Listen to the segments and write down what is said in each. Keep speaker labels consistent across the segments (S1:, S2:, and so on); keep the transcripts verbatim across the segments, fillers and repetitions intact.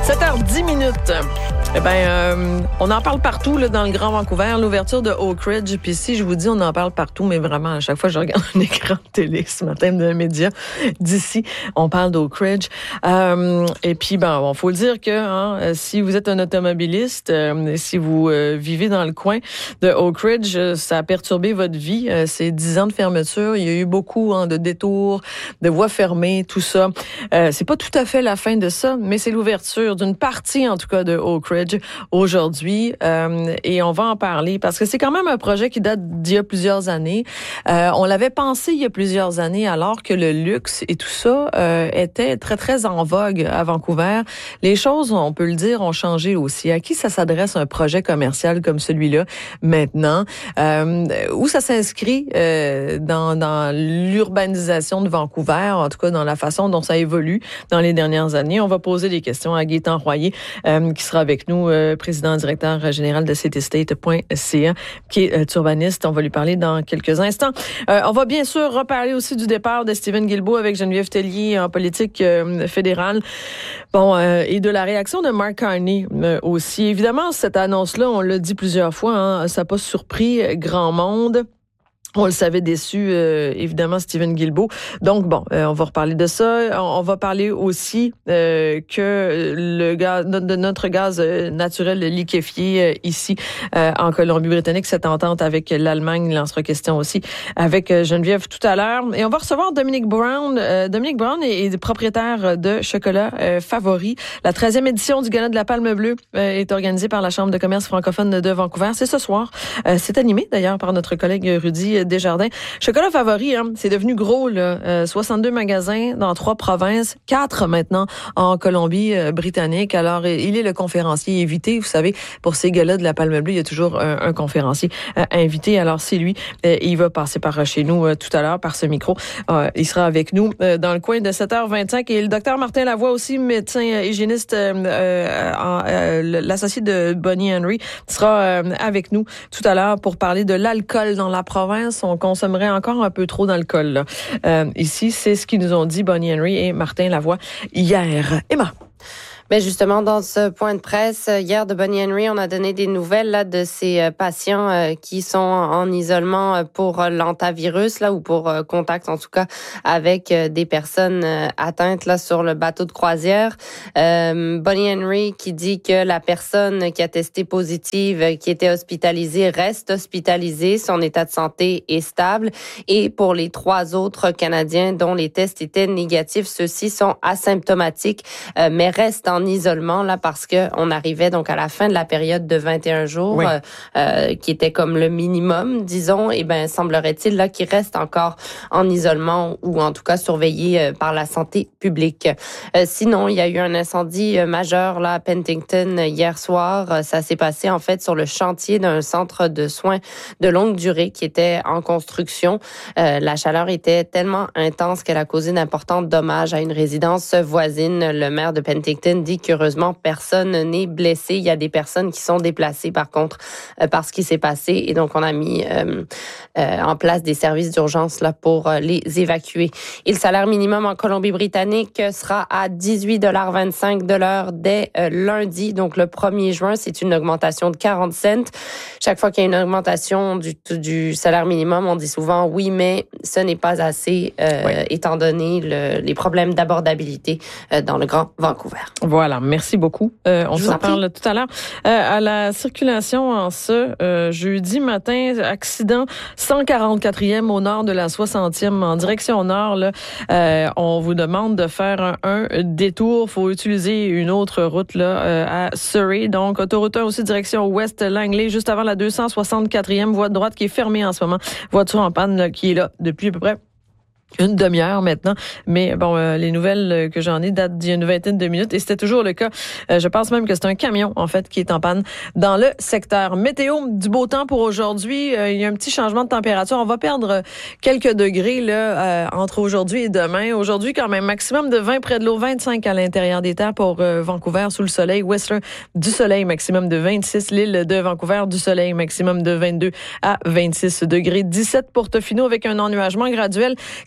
S1: sept heures dix minutes. Eh bien, euh, on en parle partout là, dans le Grand Vancouver, l'ouverture de Oak Ridge. Puis si je vous dis on en parle partout, mais vraiment, à chaque fois que je regarde un écran de télé ce matin d'un média d'ici, on parle d'Oak Ridge. Euh, et puis, ben, bon, faut le dire que hein, si vous êtes un automobiliste, euh, si vous euh, vivez dans le coin de Oak Ridge, ça a perturbé votre vie. Euh, c'est dix ans de fermeture. Il y a eu beaucoup hein, de détours, de voies fermées, tout ça. Euh, c'est pas tout à fait la fin de ça, mais c'est l'ouverture d'une partie, en tout cas, de Oak Ridge aujourd'hui. Euh, et on va en parler parce que c'est quand même un projet qui date d'il y a plusieurs années. Euh, on l'avait pensé il y a plusieurs années alors que le luxe et tout ça euh, était très, très en vogue à Vancouver. Les choses, on peut le dire, ont changé aussi. À qui ça s'adresse un projet commercial comme celui-là maintenant? Euh, où ça s'inscrit euh, dans, dans l'urbanisation de Vancouver, en tout cas dans la façon dont ça évolue dans les dernières années? On va poser des questions à Gaétan Royer, euh, qui sera avec nous, euh, président directeur général de citystate point c a, qui est euh, urbaniste. On va lui parler dans quelques instants. Euh, on va bien sûr reparler aussi du départ de Stephen Guilbeault avec Geneviève Tellier en politique euh, fédérale. Bon, euh, et de la réaction de Mark Carney euh, aussi. Évidemment, cette annonce-là, on l'a dit plusieurs fois, hein, ça n'a pas surpris grand monde. On le savait déçu, euh, évidemment, Stephen Guilbeault. Donc, bon, euh, on va reparler de ça. On, on va parler aussi euh, que le gaz, de notre gaz naturel liquéfié euh, ici euh, en Colombie-Britannique, cette entente avec l'Allemagne, il en sera question aussi avec Geneviève tout à l'heure. Et on va recevoir Dominique Brown. Euh, Dominique Brown est, est propriétaire de Chocolat euh, Favori. La treizième édition du Gala de la Palme Bleue euh, est organisée par la Chambre de commerce francophone de Vancouver. C'est ce soir. Euh, c'est animé, d'ailleurs, par notre collègue Rudy Desjardins. Chocolat Favori, hein, c'est devenu gros, là. Euh, soixante-deux magasins dans trois provinces, quatre maintenant en Colombie-Britannique. Euh, Alors, il est le conférencier invité. Vous savez, pour ces gars-là de la Palme Bleue, il y a toujours un, un conférencier euh, invité. Alors, c'est lui. Euh, il va passer par chez nous euh, tout à l'heure, par ce micro. Euh, il sera avec nous euh, dans le coin de sept heures vingt-cinq. Et le docteur Martin Lavoie aussi, médecin euh, hygiéniste, euh, euh, euh, l'associé de Bonnie Henry, sera euh, avec nous tout à l'heure pour parler de l'alcool dans la province. On consommerait encore un peu trop d'alcool. Là. Euh, ici, c'est ce qu'ils nous ont dit Bonnie Henry et Martin Lavoie hier. Emma.
S2: Ben justement, dans ce point de presse, hier de Bonnie Henry, on a donné des nouvelles là de ces patients euh, qui sont en isolement pour l'hantavirus là ou pour euh, contact en tout cas avec euh, des personnes euh, atteintes là sur le bateau de croisière. Euh, Bonnie Henry qui dit que la personne qui a testé positive, euh, qui était hospitalisée, reste hospitalisée, son état de santé est stable. Et pour les trois autres Canadiens dont les tests étaient négatifs, ceux-ci sont asymptomatiques, euh, mais restent en en isolement là parce que on arrivait donc à la fin de la période de vingt et un jours oui. euh, euh, qui était comme le minimum disons et ben semblerait-il là qu'ils restent encore en isolement ou en tout cas surveillés euh, par la santé publique. Euh, sinon, il y a eu un incendie euh, majeur là à Penticton euh, hier soir, euh, ça s'est passé en fait sur le chantier d'un centre de soins de longue durée qui était en construction. Euh, la chaleur était tellement intense qu'elle a causé d'importants dommages à une résidence voisine. Le maire de Penticton dit qu'heureusement, personne n'est blessé. Il y a des personnes qui sont déplacées, par contre, euh, par ce qui s'est passé. Et donc, on a mis euh, euh, en place des services d'urgence là pour euh, les évacuer. Et le salaire minimum en Colombie-Britannique sera à dix-huit dollars vingt-cinq de l'heure dès euh, lundi, donc le premier juin. C'est une augmentation de quarante cents. Chaque fois qu'il y a une augmentation du, du salaire minimum, on dit souvent oui, mais ce n'est pas assez, euh, oui. étant donné le, les problèmes d'abordabilité euh, dans le Grand Vancouver.
S1: Voilà, merci beaucoup. Euh, on s'en parle tout à l'heure. Euh, à la circulation en ce euh, jeudi matin, accident cent quarante-quatrième au nord de la soixantième en direction nord. Là, euh, on vous demande de faire un, un détour. Faut utiliser une autre route là euh, à Surrey. Donc, autoroute un aussi direction ouest Langley, juste avant la deux cent soixante-quatrième voie de droite qui est fermée en ce moment. Voiture en panne là, qui est là depuis à peu près une demi-heure maintenant, mais bon, euh, les nouvelles que j'en ai datent d'il y a une vingtaine de minutes et c'était toujours le cas. Euh, je pense même que c'est un camion, en fait, qui est en panne dans le secteur. Météo, du beau temps pour aujourd'hui. Euh, il y a un petit changement de température. On va perdre quelques degrés là euh, entre aujourd'hui et demain. Aujourd'hui, quand même, maximum de vingt près de l'eau, vingt-cinq à l'intérieur des terres pour euh, Vancouver sous le soleil. Whistler, du soleil, maximum de vingt-six. L'île de Vancouver, du soleil, maximum de vingt-deux à vingt-six degrés. dix-sept pour Tofino avec un ennuagement graduel.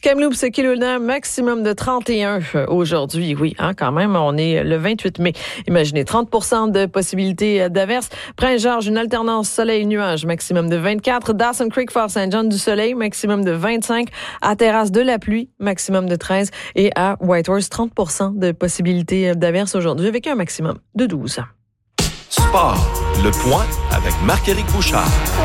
S1: Kamloops, Kelowna, maximum de trente et un aujourd'hui. Oui, hein, quand même, on est le vingt-huit mai. Imaginez, trente pour cent de possibilités d'averse. Prince-Georges, une alternance soleil-nuage, maximum de vingt-quatre. Dawson Creek, Fort-Saint-John, du soleil, maximum de vingt-cinq. À Terrasse, de la pluie, maximum de treize. Et à Whitehorse, trente pour cent de possibilités d'averse aujourd'hui, avec un maximum de douze.
S3: Sport, le point avec Marc-Éric Bouchard.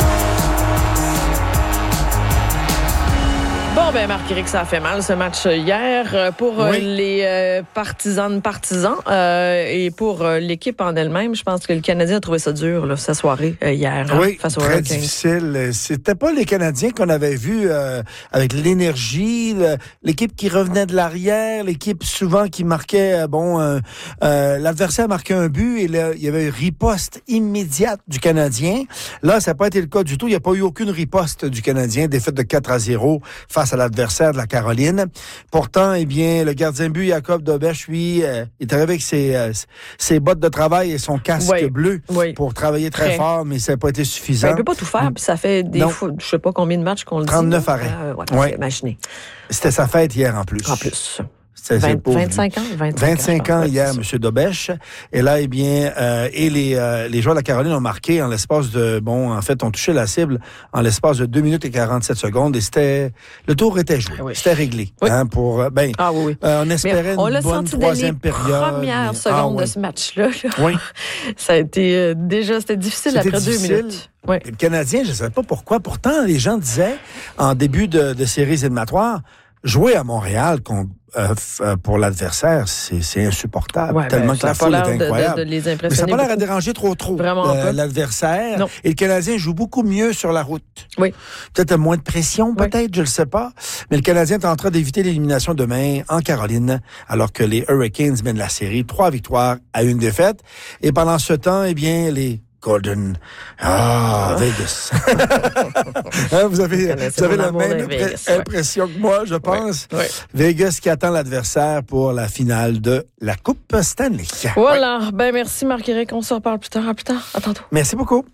S1: Bon, ben Marc-Éric, ça a fait mal ce match hier pour oui. les euh, partisanes partisans euh, et pour euh, l'équipe en elle-même. Je pense que le Canadien a trouvé ça dur là, cette soirée euh, hier
S4: oui,
S1: hein, face aux
S4: très
S1: Hurricanes.
S4: Difficile. C'était pas les Canadiens qu'on avait vus euh, avec l'énergie, le, l'équipe qui revenait de l'arrière, l'équipe souvent qui marquait, euh, bon, euh, euh, l'adversaire marquait un but et là, il y avait une riposte immédiate du Canadien. Là, ça n'a pas été le cas du tout. Il n'y a pas eu aucune riposte du Canadien, défaite de quatre à zéro face à l'adversaire de la Caroline. Pourtant, eh bien, le gardien de but, Jacob Dobech, lui, euh, est arrivé avec ses, euh, ses bottes de travail et son casque
S1: oui. bleu
S4: oui. pour travailler très, très fort, mais ça n'a pas été suffisant.
S1: Ben, il ne peut pas tout faire, puis ça fait des fois, je ne sais pas combien de matchs qu'on le dit.
S4: trente-neuf arrêts.
S1: Euh, ouais, ouais. Imaginez.
S4: C'était sa fête hier en plus.
S1: En plus.
S4: vingt,
S1: vingt-cinq ans, vingt-cinq,
S4: vingt-cinq ans hier, M. Dobech. Et là, eh bien, euh, et les euh, les joueurs de la Caroline ont marqué en l'espace de, bon, en fait, ont touché la cible en l'espace de deux minutes et quarante-sept secondes. Et c'était, le tour était joué.
S1: Oui.
S4: C'était réglé.
S1: Oui.
S4: Hein, pour, ben,
S1: ah oui, oui.
S4: Euh, on espérait
S1: on
S4: une bonne troisième période.
S1: On l'a senti dès les premières
S4: mais...
S1: secondes
S4: ah, oui.
S1: de ce match-là. Là.
S4: Oui.
S1: Ça a été, euh, déjà, c'était difficile
S4: c'était
S1: après
S4: difficile.
S1: deux minutes. Oui.
S4: Le Canadien, je ne sais pas pourquoi. Pourtant, les gens disaient, en début de, de séries éliminatoires, jouer à Montréal contre Euh, f- pour l'adversaire, c'est, c'est insupportable.
S1: Ouais,
S4: tellement
S1: ben,
S4: que la foule est incroyable.
S1: De, de, de les impressionner
S4: mais ça n'a pas l'air à
S1: beaucoup.
S4: déranger trop trop
S1: Vraiment
S4: euh,
S1: pas.
S4: l'adversaire.
S1: Non.
S4: Et le Canadien joue beaucoup mieux sur la route.
S1: Oui.
S4: Peut-être moins de pression, peut-être, oui. je ne le sais pas. Mais le Canadien est en train d'éviter l'élimination demain en Caroline, alors que les Hurricanes mènent la série. Trois victoires à une défaite. Et pendant ce temps, eh bien, les Golden. Ah, Vegas. hein, vous avez, vous avez la même
S1: Vegas,
S4: impression ouais. que moi, je pense.
S1: Ouais, ouais.
S4: Vegas qui attend l'adversaire pour la finale de la Coupe Stanley.
S1: Voilà. Ouais. Ben, merci Marc-Éric. On se reparle plus tard. À plus tard. À tantôt.
S4: Merci beaucoup.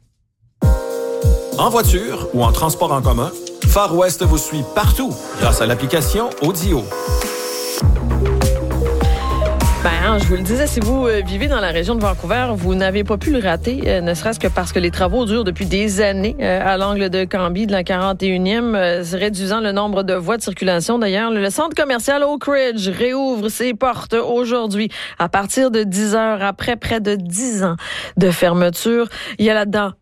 S3: En voiture ou en transport en commun, Far West vous suit partout grâce à l'application Audio.
S1: Ben, je vous le disais, si vous euh, vivez dans la région de Vancouver, vous n'avez pas pu le rater, euh, ne serait-ce que parce que les travaux durent depuis des années euh, à l'angle de Cambie de la quarante et unième, euh, réduisant le nombre de voies de circulation. D'ailleurs, le centre commercial Oak Ridge réouvre ses portes aujourd'hui à partir de dix heures, après près de dix ans de fermeture. Il y a là-dedans